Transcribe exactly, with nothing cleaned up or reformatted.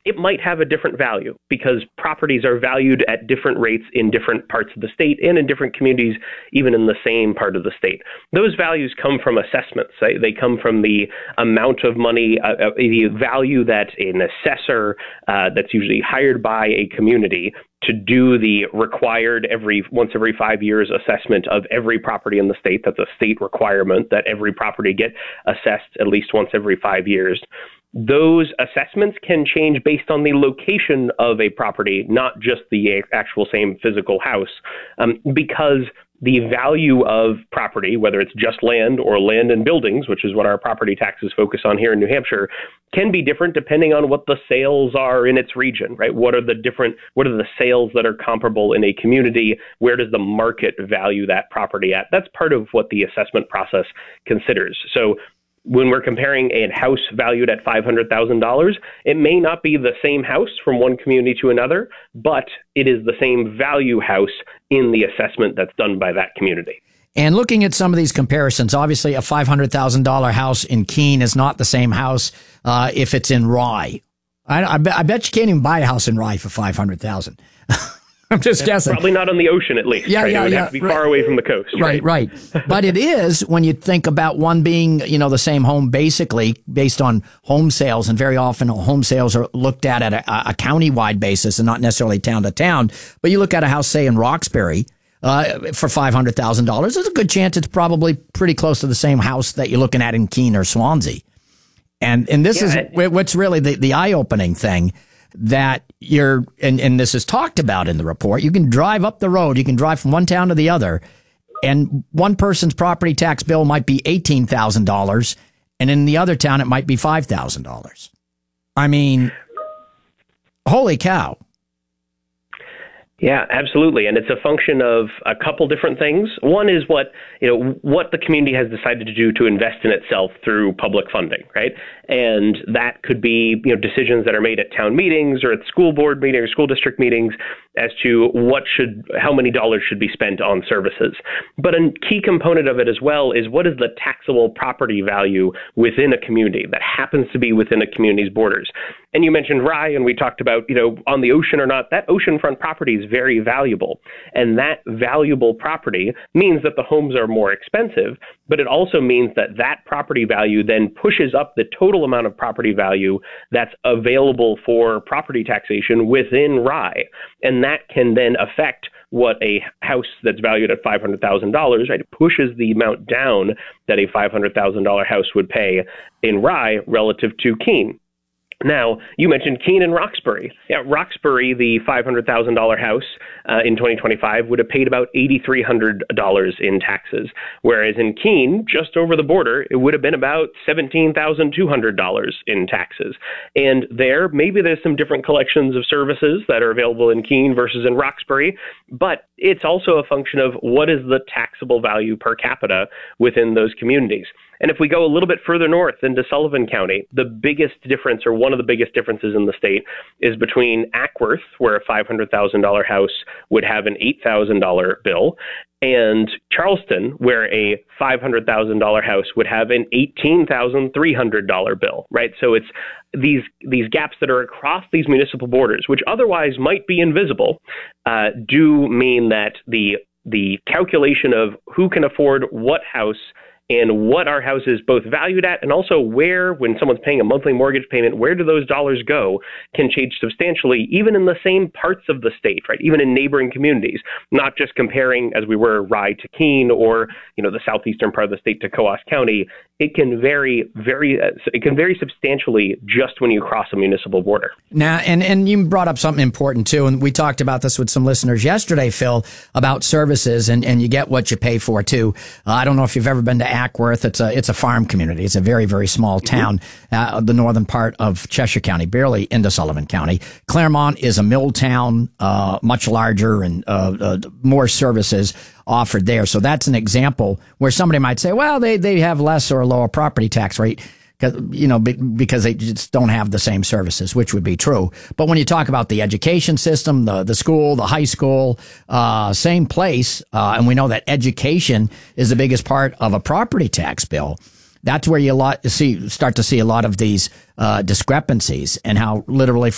it might have a different value because properties are valued at different rates in different parts of the state and in different communities, even in the same part of the state. Those values come from assessments. Right? They come from the amount of money, uh, the value that an assessor uh, that's usually hired by a community to do the required every once every five years assessment of every property in the state. That's a state requirement that every property get assessed at least once every five years. Those assessments can change based on the location of a property, not just the actual same physical house, um, because the value of property, whether it's just land or land and buildings, which is what our property taxes focus on here in New Hampshire, can be different depending on what the sales are in its region, right? What are the different, what are the sales that are comparable in a community? Where does the market value that property at? That's part of what the assessment process considers. So when we're comparing a house valued at five hundred thousand dollars, it may not be the same house from one community to another, but it is the same value house in the assessment that's done by that community. And looking at some of these comparisons, obviously a five hundred thousand dollars house in Keene is not the same house uh, if it's in Rye. I, I, bet, I bet you can't even buy a house in Rye for five hundred thousand dollars. I'm just That's guessing. Probably not on the ocean, at least. Yeah, right? yeah, It would yeah. have to be right. far away from the coast. Right, right. right. But it is when you think about one being, you know, the same home basically based on home sales. And very often home sales are looked at at a, a county-wide basis and not necessarily town to town. But you look at a house, say, in Roxbury uh, for five hundred thousand dollars, there's a good chance it's probably pretty close to the same house that you're looking at in Keene or Swansea. And and this yeah. is what's really the, the eye-opening thing. That you're, and, and this is talked about in the report, you can drive up the road, you can drive from one town to the other, and one person's property tax bill might be eighteen thousand dollars, and in the other town it might be five thousand dollars. I mean, holy cow. Yeah, absolutely. And it's a function of a couple different things. One is what, you know, what the community has decided to do to invest in itself through public funding, right? And that could be, you know, decisions that are made at town meetings or at school board meetings or school district meetings as to what should, how many dollars should be spent on services. But a key component of it as well is what is the taxable property value within a community that happens to be within a community's borders. And you mentioned Rye, and we talked about, you know, on the ocean or not, that oceanfront property is very valuable. And that valuable property means that the homes are more expensive, but it also means that that property value then pushes up the total amount of property value that's available for property taxation within Rye. And that can then affect what a house that's valued at five hundred thousand dollars, right? It pushes the amount down that a five hundred thousand dollars house would pay in Rye relative to Keene. Now, you mentioned Keene and Roxbury. Yeah, Roxbury, the five hundred thousand dollars house uh, in twenty twenty-five would have paid about eight thousand three hundred dollars in taxes, whereas in Keene, just over the border, it would have been about seventeen thousand two hundred dollars in taxes. And there, maybe there's some different collections of services that are available in Keene versus in Roxbury, but it's also a function of what is the taxable value per capita within those communities. And if we go a little bit further north into Sullivan County, the biggest difference, or one of the biggest differences in the state, is between Ackworth, where a five hundred thousand dollars house would have an eight thousand dollars bill, and Charleston, where a five hundred thousand dollars house would have an eighteen thousand three hundred dollars bill, right? So it's these these gaps that are across these municipal borders, which otherwise might be invisible, uh, do mean that the the calculation of who can afford what house and what our house is both valued at, and also where, when someone's paying a monthly mortgage payment, where do those dollars go, can change substantially, even in the same parts of the state, right? Even in neighboring communities, not just comparing, as we were, Rye to Keene, or, you know, the southeastern part of the state to Coos County. It can vary very, uh, it can vary substantially just when you cross a municipal border. Now, and, and you brought up something important too, and we talked about this with some listeners yesterday, Phil, about services, and, and you get what you pay for too. Uh, I don't know if you've ever been to Ackworth. It's a, it's a farm community. It's a very, very small town, uh, the northern part of Cheshire County, barely into Sullivan County. Claremont is a mill town, uh, much larger and, uh, uh more services offered there. So that's an example where somebody might say, well, they, they have less or a lower property tax rate, because, you know, because they just don't have the same services, which would be true. But when you talk about the education system, the, the school, the high school, uh, same place, uh, and we know that education is the biggest part of a property tax bill. That's where you lot see, start to see a lot of these, uh, discrepancies, and how literally